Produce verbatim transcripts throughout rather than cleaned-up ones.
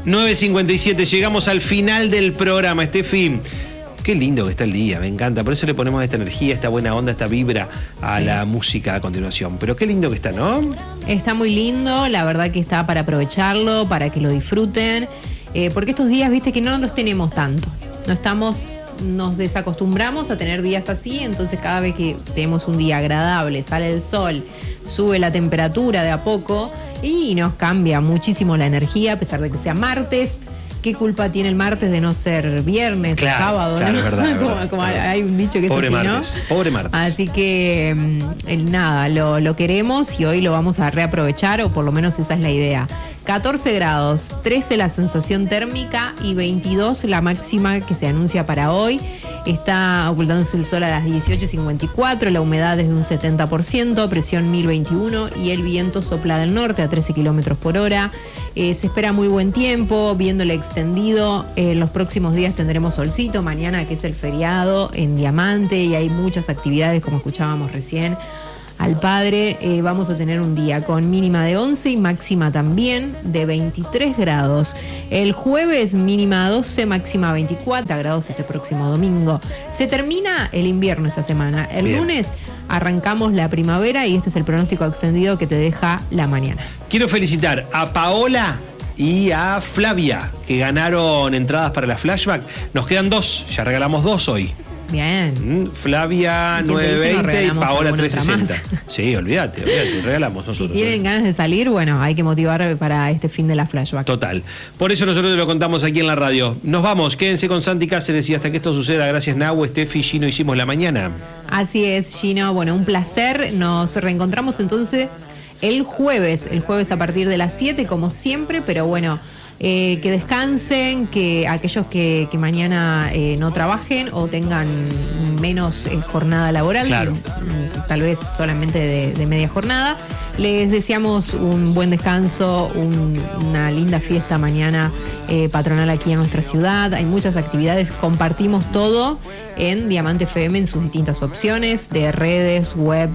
nueve cincuenta y siete, llegamos al final del programa, Estefi. Qué lindo que está el día, me encanta. Por eso le ponemos esta energía, esta buena onda, esta vibra a sí. la música a continuación. Pero qué lindo que está, ¿no? Está muy lindo, la verdad que está para aprovecharlo, para que lo disfruten. Eh, porque estos días, viste, que no los tenemos tanto. No estamos, nos desacostumbramos a tener días así, entonces cada vez que tenemos un día agradable, sale el sol, sube la temperatura de a poco y nos cambia muchísimo la energía, a pesar de que sea martes. ¿Qué culpa tiene el martes de no ser viernes claro, o sábado? Claro, ¿no? es verdad, es como, verdad, como verdad. Hay un dicho que pobre es así, martes, ¿no? Pobre martes. Así que, el, nada, lo, lo queremos y hoy lo vamos a reaprovechar, o por lo menos esa es la idea. catorce grados, trece la sensación térmica y veintidós la máxima que se anuncia para hoy. Está ocultándose el sol a las dieciocho cincuenta y cuatro, la humedad es de un setenta por ciento, presión mil veintiuno y el viento sopla del norte a trece kilómetros por hora. Eh, se espera muy buen tiempo, viéndole extendido. En eh, los próximos días tendremos solcito, mañana que es el feriado en Diamante y hay muchas actividades como escuchábamos recién al padre. Eh, vamos a tener un día con mínima de once y máxima también de veintitrés grados. El jueves mínima doce, máxima veinticuatro grados este próximo domingo. Se termina el invierno esta semana. El Bien. lunes arrancamos la primavera y este es el pronóstico extendido que te deja la mañana. Quiero felicitar a Paola y a Flavia, que ganaron entradas para la Flashback. Nos quedan dos, ya regalamos dos hoy. Bien. Flavia nueve veinte y Paola trescientos sesenta. Sí, olvídate, olvídate, regalamos nosotros. Si tienen ¿eh? ganas de salir, bueno, hay que motivar para este fin de la Flashback. Total. Por eso nosotros te lo contamos aquí en la radio. Nos vamos, quédense con Santi Cáceres y hasta que esto suceda, gracias Nahue, Steffi, Gino, hicimos la mañana. Así es, Gino. Bueno, un placer. Nos reencontramos entonces el jueves, el jueves a partir de las siete, como siempre, pero bueno, Eh, que descansen, que aquellos que, que mañana eh, no trabajen o tengan menos eh, jornada laboral, claro. tal vez solamente de, de media jornada, les deseamos un buen descanso, un, una linda fiesta mañana eh, patronal aquí en nuestra ciudad. Hay muchas actividades, compartimos todo en Diamante F M en sus distintas opciones de redes, web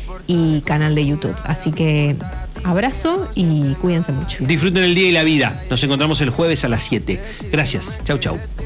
y canal de YouTube. Así que abrazo y cuídense mucho. Disfruten el día y la vida. Nos encontramos el jueves a las siete. Gracias. Chau, chau.